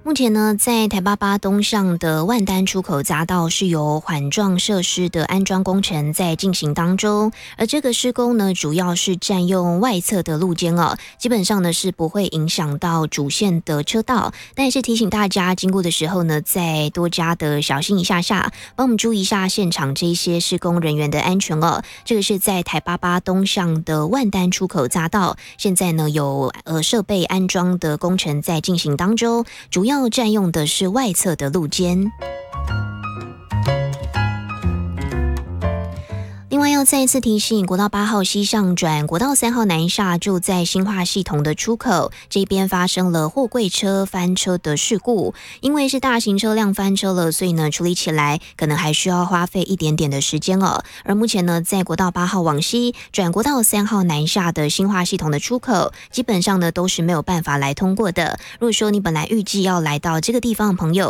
目前呢，在台88东上的万丹出口匝道是由缓撞设施的安装工程在进行当中，而这个施工呢，主要是占用外侧的路肩哦，基本上呢是不会影响到主线的车道，但也是提醒大家经过的时候呢，再多加的小心一下，帮我们注意一下现场这些施工人员的安全哦。这个是在台88东上的万丹出口匝道，现在呢有设备安装的工程在进行当中，主要占用的是外侧的路肩。另外要再一次提醒，国道8号西向转国道3号南下，就在新化系统的出口这边发生了货柜车翻车的事故，因为是大型车辆翻车了，所以呢处理起来可能还需要花费一点点的时间哦。而目前呢，在国道8号往西转国道3号南下的新化系统的出口，基本上呢都是没有办法来通过的。如果说你本来预计要来到这个地方的朋友，